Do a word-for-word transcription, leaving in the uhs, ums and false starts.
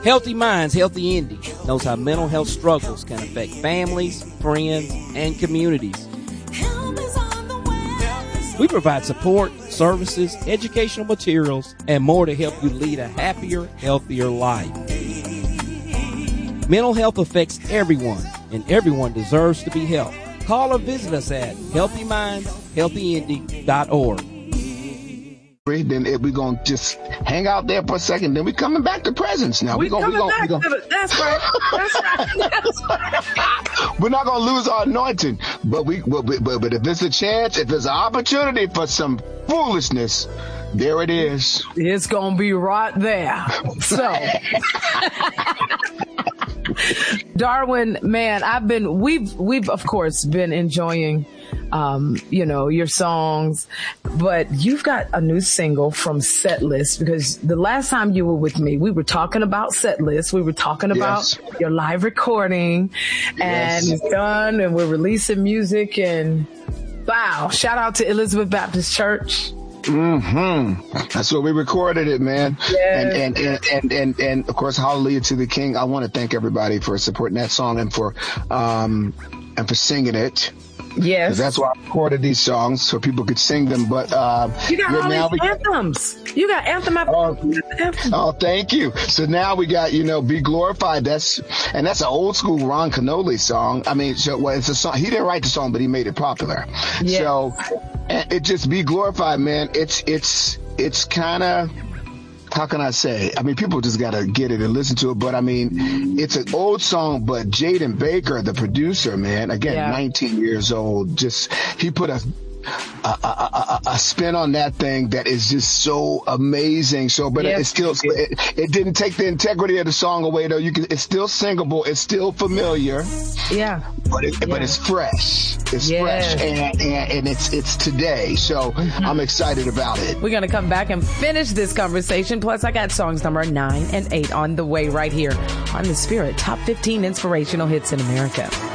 Healthy Minds, Healthy Indy knows how mental health struggles can affect families, friends, and communities. We provide support, services, educational materials, and more to help you lead a happier, healthier life. Mental health affects everyone, and everyone deserves to be helped. Call or visit us at healthy minds healthy indy dot org. Then it, we're going to just hang out there for a second. Then we're coming back to presents now. We're we gonna, coming we gonna, back we gonna, to the, that's right. That's right. That's right. We're not going to lose our anointing. But, we, but, but, but if there's a chance, if there's an opportunity for some foolishness, there it is. It's going to be right there. So... Darwin, man, I've been, we've, we've of course been enjoying, um, you know, your songs, but you've got a new single from Setlist, because the last time you were with me, we were talking about Setlist. We were talking about yes. your live recording and yes. it's done and we're releasing music and wow, shout out to Elizabeth Baptist Church. Mm-hmm. That's where we recorded it, man. Yes. And, and, and, and, and, and of course, hallelujah to the King. I want to thank everybody for supporting that song and for, um, and for singing it. Yes. That's why I recorded these songs so people could sing them. But, uh, you got all now these we, anthems. You got anthem after oh, anthem. Oh, thank you. So now we got, you know, Be Glorified. That's, and that's an old school Ron Canole song. I mean, so, well, it's a song. He didn't write the song, but he made it popular. Yes. So, and it just Be Glorified, man. It's, it's, it's kind of, how can I say? I mean, people just got to get it and listen to it. But I mean, it's an old song, but Jaden Baker, the producer, man, again, yeah. nineteen years old, just, he put a, a, a, a, a spin on that thing that is just so amazing. So, but yes. it still, it, it didn't take the integrity of the song away though. You can, it's still singable. It's still familiar. Yeah. But it, yeah. but it's fresh. It's yes. fresh and, and, and it's, it's today. So mm-hmm. I'm excited about it. We're going to come back and finish this conversation. Plus I got songs number nine and eight on the way right here on The Spirit Top fifteen Inspirational Hits in America.